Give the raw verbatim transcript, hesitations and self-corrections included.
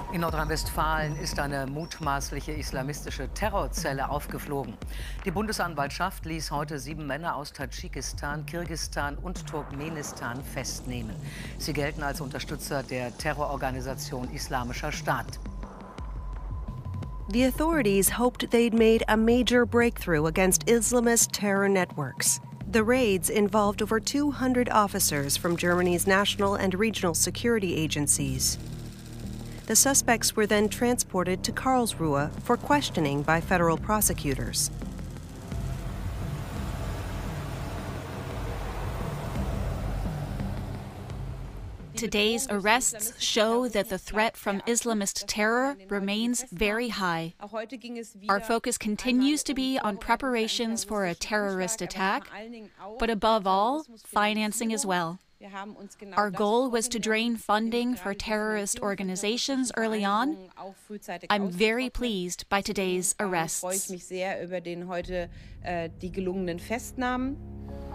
In Nordrhein-Westfalen ist eine mutmaßliche islamistische Terrorzelle aufgeflogen. Die Bundesanwaltschaft ließ heute sieben Männer aus Tadschikistan, Kirgisistan und Turkmenistan festnehmen. Sie gelten als Unterstützer der Terrororganisation Islamischer Staat. The authorities hoped they'd made a major breakthrough against Islamist terror networks. The raids involved over two hundred officers from Germany's national and regional security agencies. The suspects were then transported to Karlsruhe for questioning by federal prosecutors. Today's arrests show that the threat from Islamist terror remains very high. Our focus continues to be on preparations for a terrorist attack, but above all, financing as well. Our goal was to drain funding for terrorist organizations early on. I'm very pleased by today's arrests.